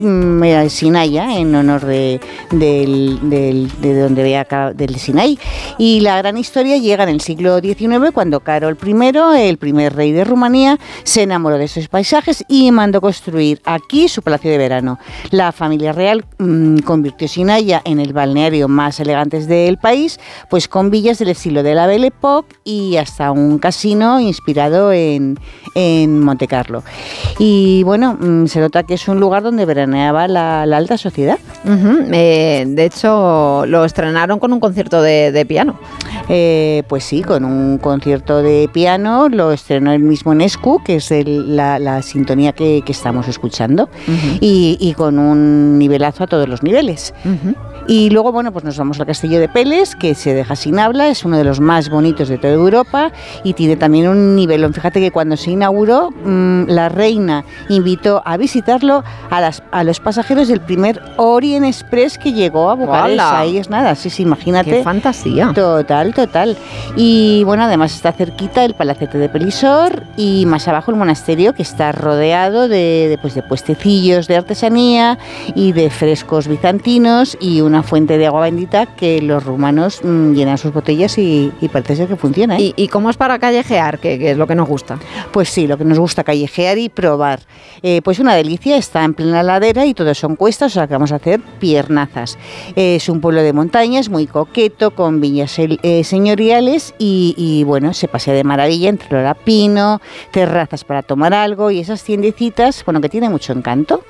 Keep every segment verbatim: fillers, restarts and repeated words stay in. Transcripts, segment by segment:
mm, Sinaya, en honor de, del, del, de donde veía del Sinaí. Y la gran historia llega en el siglo diecinueve, cuando Carol primero, el primer rey de Rumanía, se enamoró de esos paisajes y mandó construir aquí su palacio de verano. La familia real mmm, convirtió Sinaya en el balneario más elegante del país, pues con villas del estilo de la Belle Époque y hasta un casino inspirado en, en Monte Carlo. Y bueno, mmm, se nota que es un lugar donde veraneaba la, la alta sociedad. Uh-huh. Eh, de hecho, lo estrenaron con un concierto de, de piano. Eh, pues sí, con un concierto de piano, lo estrenó el mismo Nescu, que es el, la, la sintonía que, que estamos escuchando, uh-huh. y, y con un nivelazo a todos los niveles. Uh-huh. Y luego, bueno, pues nos vamos al Castillo de Peles, que se deja sin habla, es uno de los más bonitos de toda Europa y tiene también un nivelón. Fíjate que cuando se inauguró, mmm, la reina invitó a visitarlo a, las, a los pasajeros del primer Orient Express que llegó a Bucarest. ¡Hola! Ahí es nada, sí, sí, imagínate. ¡Qué fantasía! Total, total. Y bueno, además está cerquita el Palacete de Pelisor y más abajo el monasterio, que está rodeado de, de, pues, de puestecillos de artesanía y de frescos bizantinos y una fuente de agua bendita que los rumanos mmm, llenan sus botellas y, y parece ser que funciona, ¿eh? ¿Y, ¿Y cómo es para callejear? ¿Qué, qué es lo que nos gusta? Pues sí, lo que nos gusta, callejear y probar. Eh, pues una delicia, está en plena ladera y todo son cuestas, o sea que vamos a hacer piernazas. Eh, es un pueblo de montañas muy coqueto, con viñas eh, señoriales y, y bueno, se pasea de maravilla entre el Pino, terrazas para tomar algo y esas tiendecitas, bueno, que tiene mucho encanto.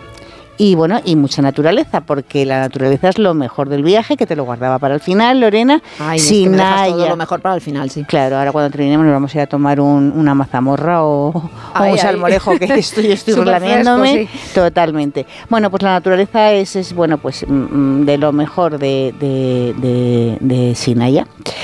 Y bueno, y mucha naturaleza, porque la naturaleza es lo mejor del viaje, que te lo guardaba para el final, Lorena. Ay, Sinaya. Es que me dejas todo lo mejor para el final, sí. Claro, ahora cuando terminemos nos vamos a ir a tomar un, una mazamorra o, ay, o un salmorejo, que estoy, estoy relamiéndome. Sí. Totalmente. Bueno, pues la naturaleza es, es bueno, pues de lo mejor de, de, de, de Sinaya.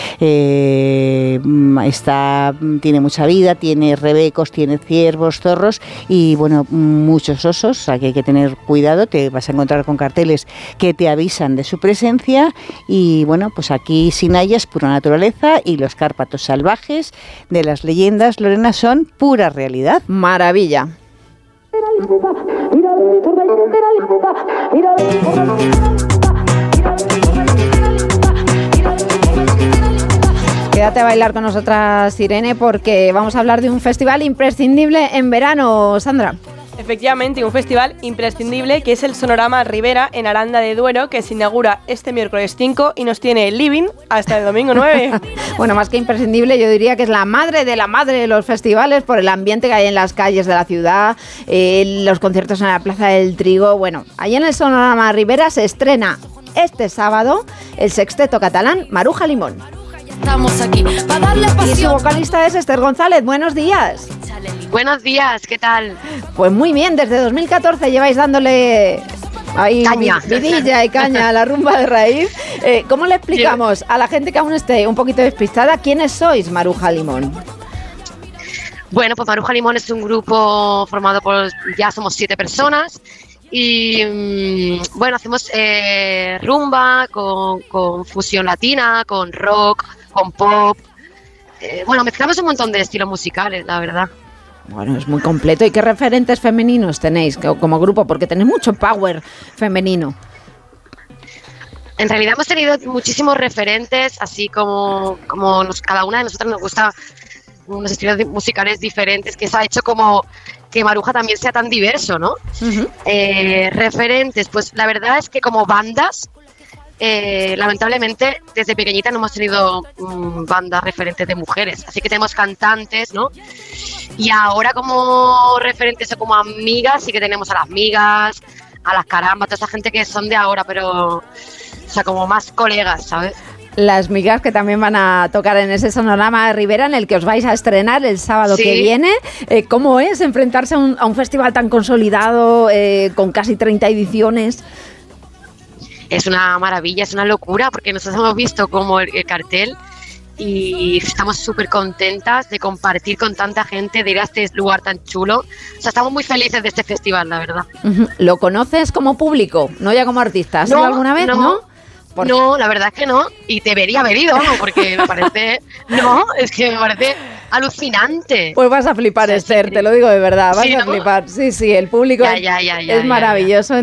Eh, está, tiene mucha vida, tiene rebecos, tiene ciervos, zorros y bueno, muchos osos, o sea que hay que tener cuidado. Te vas a encontrar con carteles que te avisan de su presencia y bueno, pues aquí Sinaya es pura naturaleza y los Cárpatos salvajes de las leyendas, Lorena, son pura realidad. Maravilla. Quédate a bailar con nosotras, Irene, porque vamos a hablar de un festival imprescindible en verano, Sandra. Efectivamente, un festival imprescindible que es el Sonorama Ribera en Aranda de Duero, que se inaugura este miércoles cinco y nos tiene living hasta el domingo nueve. Bueno, más que imprescindible, yo diría que es la madre de la madre de los festivales por el ambiente que hay en las calles de la ciudad, eh, los conciertos en la Plaza del Trigo. Bueno, allí en el Sonorama Ribera se estrena este sábado el sexteto catalán Maruja Limón. Estamos aquí para darle pasión. Y su vocalista es Esther González. Buenos días. Buenos días, ¿qué tal? Pues muy bien, desde dos mil catorce lleváis dándole ahí caña. vidilla y caña a la rumba de raíz. Eh, ¿Cómo le explicamos a la gente que aún esté un poquito despistada quiénes sois Maruja Limón? Bueno, pues Maruja Limón es un grupo formado por, ya somos siete personas. Y mmm, bueno, hacemos eh, rumba con, con fusión latina, con rock, con pop. Eh, bueno, mezclamos un montón de estilos musicales, la verdad. Bueno, es muy completo. ¿Y qué referentes femeninos tenéis como grupo? Porque tenéis mucho power femenino. En realidad hemos tenido muchísimos referentes, así como, como nos, cada una de nosotras nos gusta unos estilos musicales diferentes, que eso ha hecho como que Maruja también sea tan diverso, ¿no? Uh-huh. Eh, referentes, pues la verdad es que como bandas, eh, lamentablemente desde pequeñita no hemos tenido um, bandas referentes de mujeres, así que tenemos cantantes, ¿no? Y ahora como referentes o como amigas sí que tenemos a las migas, a las carambas, toda esa gente que son de ahora, pero o sea, como más colegas, ¿sabes? Las migas que también van a tocar en ese Sonorama de Ribera en el que os vais a estrenar el sábado, sí, que viene. Eh, ¿Cómo es enfrentarse a un, a un festival tan consolidado, eh, con casi treinta ediciones? Es una maravilla, es una locura, porque nosotros hemos visto como el, el cartel y estamos súper contentas de compartir con tanta gente, de ir a este lugar tan chulo. O sea, estamos muy felices de este festival, la verdad. Uh-huh. ¿Lo conoces como público, no ya como artista? ¿Has ido alguna vez? No, ¿no? Por... No, la verdad es que no, y debería haber ido, ¿no? Porque me parece, no, es que me parece alucinante. Pues vas a flipar, o sea, Esther, sí, te lo digo de verdad, vas sí, a ¿no? flipar. Sí, sí, el público ya, ya, ya, ya, es maravilloso. Ya, ya.